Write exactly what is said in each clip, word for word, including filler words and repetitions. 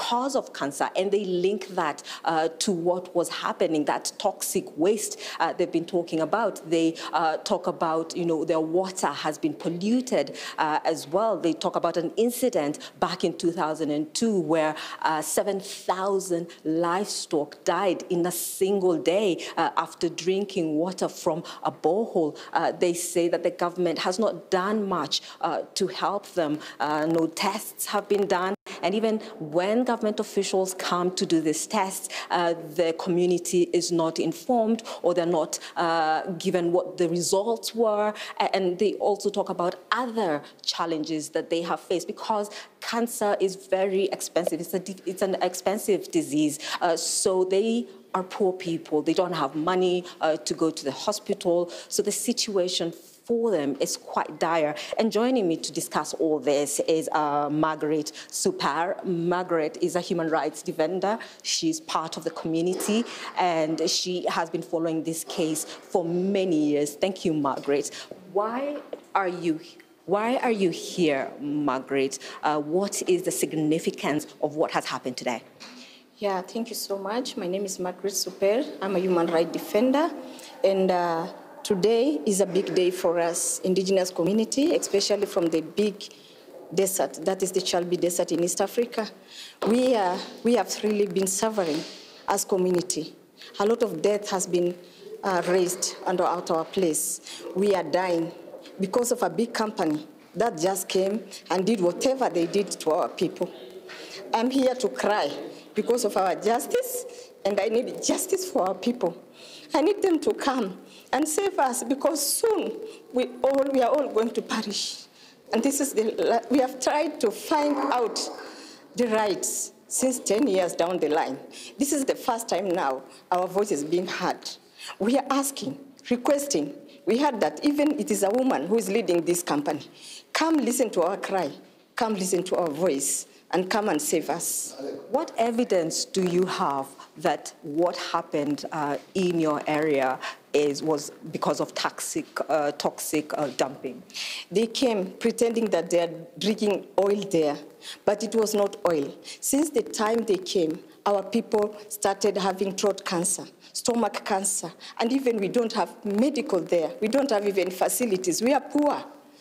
cause of cancer, and they link that uh, to what was happening, that toxic waste uh, they've been talking about. They uh, talk about, you know, their water has been polluted uh, as well. They talk about an incident back in two thousand two where uh, seven thousand livestock died in a single day uh, after drinking water from a borehole. Uh, they say that the government has not done much uh, to help them. Uh, no tests have been done. And even when government officials come to do these tests, uh, the community is not informed, or they're not uh, given what the results were. And they also talk about other challenges that they have faced, because cancer is very expensive. It's, a, it's an expensive disease. Uh, so they are poor people. They don't have money uh, to go to the hospital. So the situation for them is quite dire. And joining me to discuss all this is uh, Margaret Super. Margaret is a human rights defender. She's part of the community, and she has been following this case for many years. Thank you, Margaret. Why are you Why are you here, Margaret? Uh, what is the significance of what has happened today? Yeah, thank you so much. My name is Margaret Super. I'm a human rights defender, and uh, today is a big day for us, indigenous community, especially from the big desert, that is the Chalbi Desert in East Africa. We, uh, we have really been suffering as community. A lot of death has been uh, raised under out our place. We are dying because of a big company that just came and did whatever they did to our people. I'm here to cry because of our justice, and I need justice for our people. I need them to come and save us, because soon we, all, we are all going to perish. And this is the, we have tried to find out the rights since ten years down the line. This is the first time now our voice is being heard. We are asking, requesting. We heard that even it is a woman who is leading this company. Come listen to our cry. Come listen to our voice, and come and save us. What evidence do you have that what happened uh, in your area is was because of toxic, uh, toxic uh, dumping? They came pretending that they are drinking oil there, but it was not oil. Since the time they came, our people started having throat cancer, stomach cancer, and even we don't have medical there. We don't have even facilities. We are poor.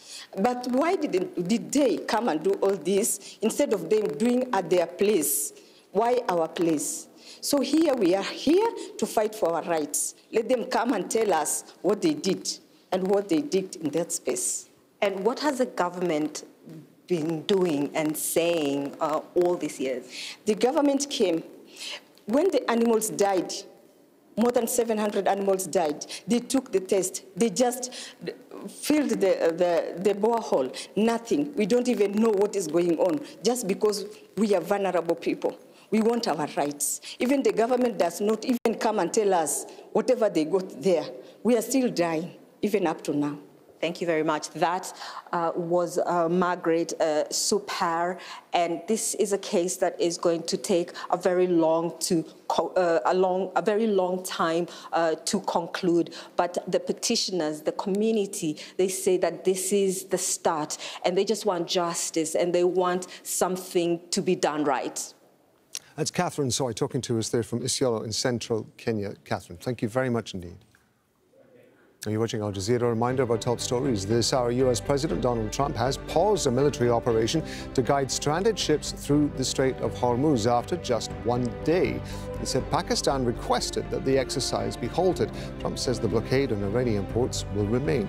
But why didn't, did they come and do all this instead of them doing at their place? Why our place? So here we are here to fight for our rights. Let them come and tell us what they did and what they did in that space. And what has the government been doing and saying uh, all these years? The government came. When the animals died, more than seven hundred animals died. They took the test. They just filled the, the, the borehole. Nothing. We don't even know what is going on, just because we are vulnerable people. We want our rights. Even the government does not even come and tell us whatever they got there. We are still dying, even up to now. Thank you very much. That uh, was uh, Margaret uh, Super, and this is a case that is going to take a very long to uh, a long, a very long time uh, to conclude. But the petitioners, the community, they say that this is the start, and they just want justice, and they want something to be done right. That's Catherine Soy talking to us there from Isiolo in central Kenya. Catherine, thank you very much indeed. You're watching Al Jazeera. A reminder about top stories. This hour, U S President Donald Trump has paused a military operation to guide stranded ships through the Strait of Hormuz after just one day. He said Pakistan requested that the exercise be halted. Trump says the blockade on Iranian ports will remain.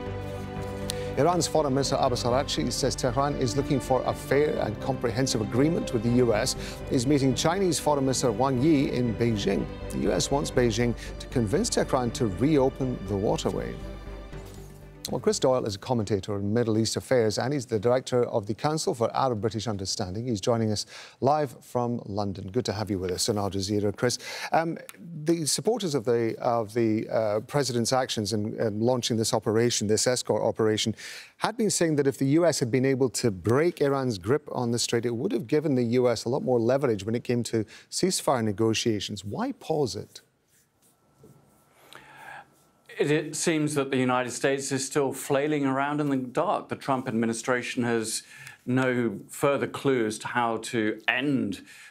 Iran's Foreign Minister Abbas Araghchi says Tehran is looking for a fair and comprehensive agreement with the U S. He's meeting Chinese Foreign Minister Wang Yi in Beijing. The U S wants Beijing to convince Tehran to reopen the waterway. Well, Chris Doyle is a commentator in Middle East affairs, and he's the director of the Council for Arab-British Understanding. He's joining us live from London. Good to have you with us on Al Jazeera, Chris. Um, the supporters of the of the uh, president's actions in, in launching this operation, this escort operation, had been saying that if the U S had been able to break Iran's grip on the strait, it would have given the U S a lot more leverage when it came to ceasefire negotiations. Why pause it? It seems that the United States is still flailing around in the dark. The Trump administration has no further clues to how to end